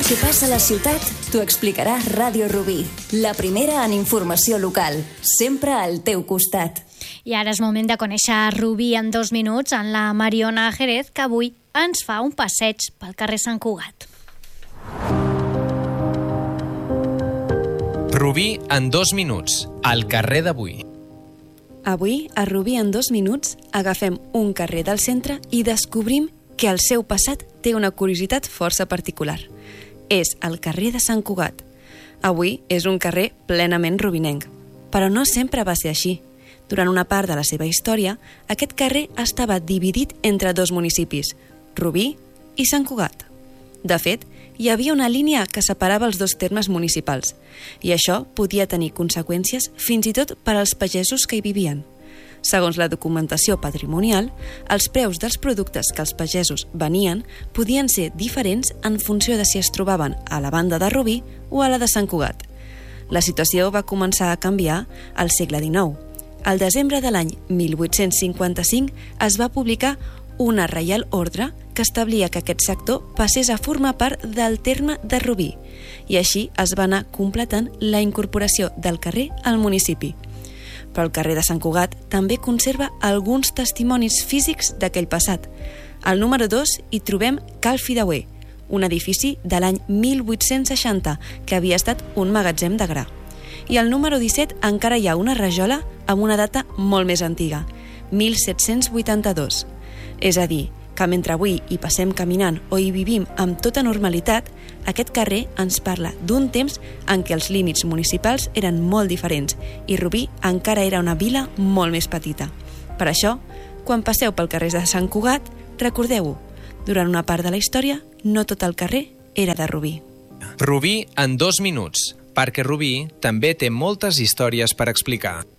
que passa a la ciutat t'ho explicarà Ràdio Rubí, la primera en informació local, sempre al teu costat. I ara és moment de conèixer Rubí en 2 minuts amb la Mariona Jerez, que avui ens fa un passeig pel carrer Sant Cugat. Rubí en 2 minuts, al carrer d'avui. Avui, a Rubí en 2 minuts, agafem un carrer del centre i descobrim que el seu passat té una curiositat força particular. És el carrer de Sant Cugat. Avui és un carrer plenament rubinenc, però no sempre va ser així. Durant una part de la seva història, aquest carrer estava dividit entre 2 municipis, Rubí i Sant Cugat. De fet, hi havia una línia que separava els 2 termes municipals, i això podia tenir conseqüències fins i tot per als pagesos que hi vivien. Segons la documentació patrimonial, els preus dels productes que els pagesos venien podien ser diferents en funció de si es trobaven a la banda de Rubí o a la de Sant Cugat. La situació va començar a canviar al segle XIX. Al desembre de l'any 1855 es va publicar una reial ordre que establia que aquest sector passés a formar part del terme de Rubí, i així es va anar completant la incorporació del carrer al municipi. Però el carrer de Sant Cugat també conserva alguns testimonis físics d'aquell passat. Al número 2 hi trobem Cal Fideuer, un edifici de l'any 1860 que havia estat un magatzem de gra. I al número 17 encara hi ha una rajola amb una data molt més antiga, 1782. És a dir, que mentre avui hi passem caminant o hi vivim amb tota normalitat, aquest carrer ens parla d'un temps en què els límits municipals eren molt diferents i Rubí encara era una vila molt més petita. Per això, quan passeu pel carrer de Sant Cugat, recordeu-ho, durant una part de la història, no tot el carrer era de Rubí. Rubí en 2 minuts, perquè Rubí també té moltes històries per explicar.